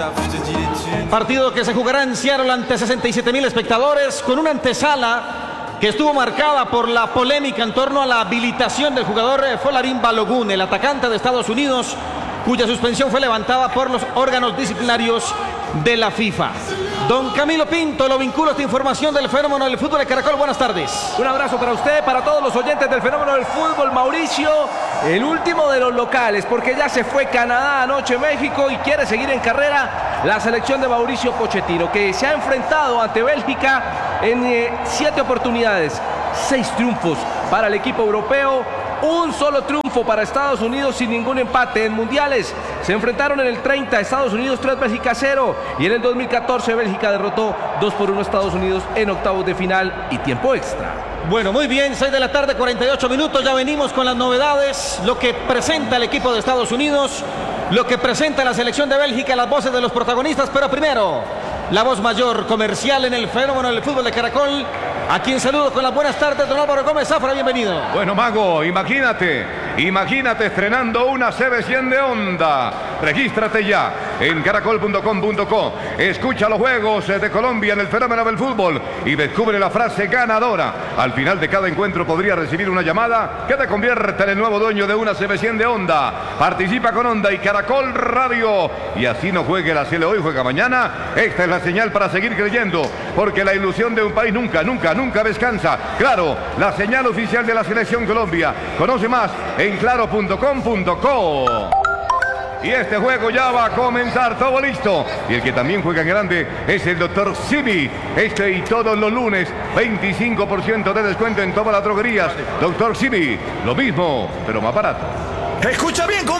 Partido que se jugará en Seattle ante 67,000 espectadores, con una antesala que estuvo marcada por la polémica en torno a la habilitación del jugador Folarin Balogun, el atacante de Estados Unidos, cuya suspensión fue levantada por los órganos disciplinarios de la FIFA. Don Camilo Pinto, lo vinculo a esta información del fenómeno del fútbol de Caracol. Buenas tardes. Un abrazo para usted, para todos los oyentes del fenómeno del fútbol. Mauricio, el último de los locales, porque ya se fue Canadá anoche, México, y quiere seguir en carrera la selección de Mauricio Pochettino, que se ha enfrentado ante Bélgica en 7 oportunidades, 6 triunfos para el equipo europeo. Un solo triunfo para Estados Unidos sin ningún empate en mundiales. Se enfrentaron en el 30, Estados Unidos 3, Bélgica 0. Y en el 2014 Bélgica derrotó 2-1 a Estados Unidos en octavos de final y tiempo extra. Bueno, muy bien, 6 de la tarde, 48 minutos. Ya venimos con las novedades, lo que presenta el equipo de Estados Unidos, lo que presenta la selección de Bélgica, las voces de los protagonistas. Pero primero, la voz mayor comercial en el fenómeno del fútbol de Caracol. A quien saludo con las buenas tardes, don Álvaro Gómez Zafra, bienvenido. Bueno, Mago, imagínate estrenando una CB100 de Honda. Regístrate ya en caracol.com.co. Escucha los juegos de Colombia en el fenómeno del fútbol y descubre la frase ganadora. Al final de cada encuentro podría recibir una llamada que te convierte en el nuevo dueño de una CB100 de Honda. Participa con Honda y Caracol Radio. Y así no juegue la CL hoy, juega mañana. Esta es la señal para seguir creyendo, porque la ilusión de un país nunca descansa. Claro, la señal oficial de la Selección Colombia. Conoce más en claro.com.co. Y este juego ya va a comenzar, todo listo. Y el que también juega en grande es el Dr. Simi. Este y todos los lunes, 25% de descuento en todas las droguerías. Dr. Simi, lo mismo, pero más barato. Escucha bien,